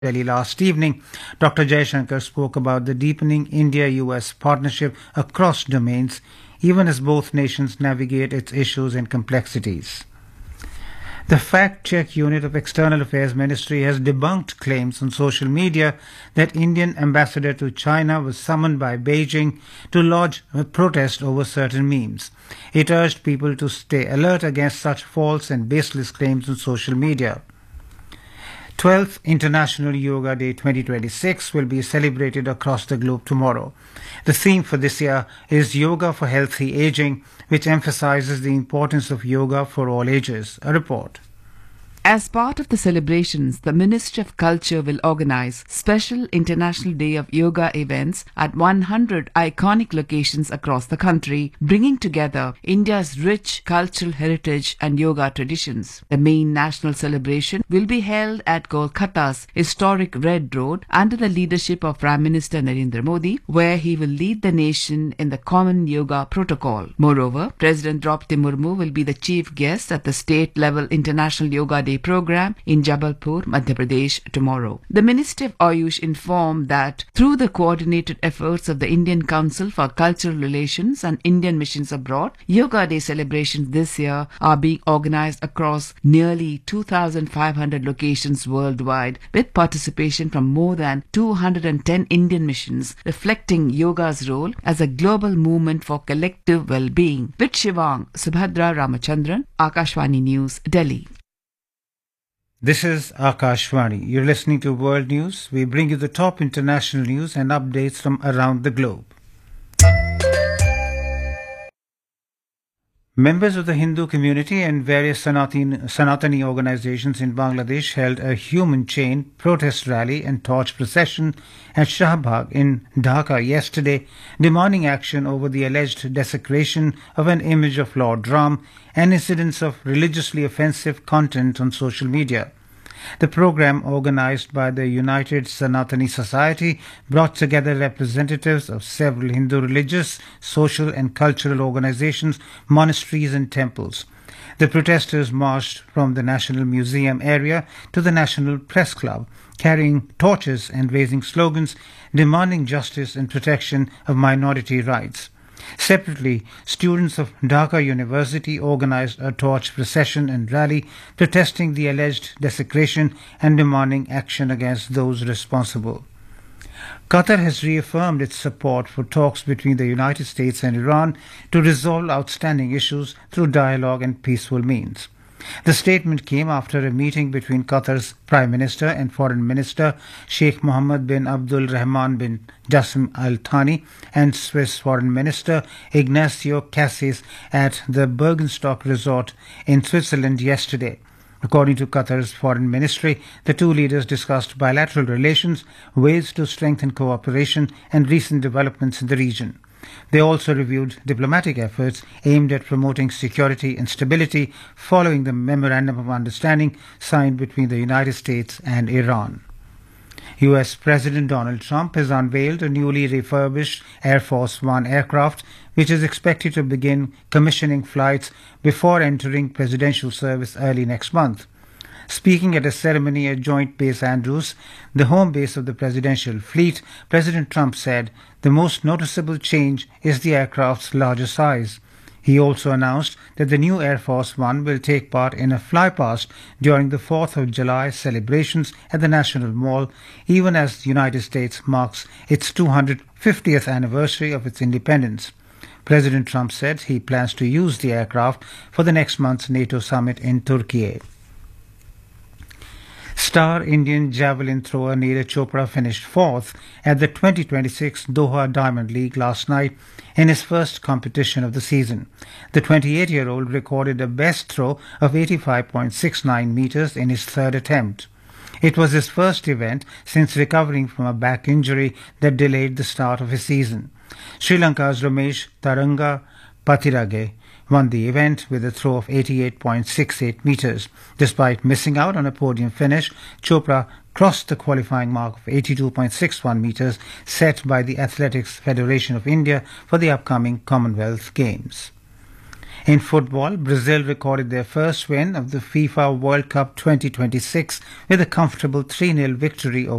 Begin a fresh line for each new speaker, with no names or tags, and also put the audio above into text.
Delhi last evening, Dr. Jaishankar spoke about the deepening India-US partnership across domains, even as both nations navigate its issues and complexities. The fact-check unit of External Affairs Ministry has debunked claims on social media that Indian ambassador to China was summoned by Beijing to lodge a protest over certain memes. It urged people to stay alert against such false and baseless claims on social media. 12th International Yoga Day 2026 will be celebrated across the globe tomorrow. The theme for this year is Yoga for Healthy Aging, which emphasizes the importance of yoga for all ages. A report.
As part of the celebrations, the Ministry of Culture will organize special International Day of Yoga events at 100 iconic locations across the country, bringing together India's rich cultural heritage and yoga traditions. The main national celebration will be held at Kolkata's historic Red Road under the leadership of Prime Minister Narendra Modi, where he will lead the nation in the Common Yoga Protocol. Moreover, President Draupadi Murmu will be the chief guest at the state-level International Yoga Day program in Jabalpur, Madhya Pradesh tomorrow. The Ministry of Ayush informed that through the coordinated efforts of the Indian Council for Cultural Relations and Indian Missions Abroad, Yoga Day celebrations this year are being organized across nearly 2,500 locations worldwide, with participation from more than 210 Indian missions, reflecting yoga's role as a global movement for collective well-being. With Shivang Subhadra Ramachandran, Akashvani News, Delhi.
This is Akashvani. You're listening to World News. We bring you the top international news and updates from around the globe. Members of the Hindu community and various Sanatani organizations in Bangladesh held a human chain protest rally and torch procession at Shahbag in Dhaka yesterday, demanding action over the alleged desecration of an image of Lord Ram and incidents of religiously offensive content on social media. The program, organized by the United Sanatani Society, brought together representatives of several Hindu religious, social and cultural organizations, monasteries and temples. The protesters marched from the National Museum area to the National Press Club, carrying torches and raising slogans demanding justice and protection of minority rights. Separately, students of Dhaka University organized a torch procession and rally protesting the alleged desecration and demanding action against those responsible. Qatar has reaffirmed its support for talks between the United States and Iran to resolve outstanding issues through dialogue and peaceful means. The statement came after a meeting between Qatar's Prime Minister and Foreign Minister Sheikh Mohammed bin Abdul Rahman bin Jassim Al Thani and Swiss Foreign Minister Ignacio Cassis at the Bergenstock Resort in Switzerland yesterday. According to Qatar's Foreign Ministry, the two leaders discussed bilateral relations, ways to strengthen cooperation, and recent developments in the region. They also reviewed diplomatic efforts aimed at promoting security and stability following the Memorandum of Understanding signed between the United States and Iran. U.S. President Donald Trump has unveiled a newly refurbished Air Force One aircraft, which is expected to begin commissioning flights before entering presidential service early next month. Speaking at a ceremony at Joint Base Andrews, the home base of the presidential fleet, President Trump said the most noticeable change is the aircraft's larger size. He also announced that the new Air Force One will take part in a flypast during the 4th of July celebrations at the National Mall, even as the United States marks its 250th anniversary of its independence. President Trump said he plans to use the aircraft for the next month's NATO summit in Turkey. Star Indian javelin thrower Neeraj Chopra finished fourth at the 2026 Doha Diamond League last night in his first competition of the season. The 28-year-old recorded a best throw of 85.69 meters in his third attempt. It was his first event since recovering from a back injury that delayed the start of his season. Sri Lanka's Ramesh Taranga Patirage won the event with a throw of 88.68 meters. Despite missing out on a podium finish, Chopra crossed the qualifying mark of 82.61 meters set by the Athletics Federation of India for the upcoming Commonwealth Games. In football, Brazil recorded their first win of the FIFA World Cup 2026 with a comfortable 3-0 victory over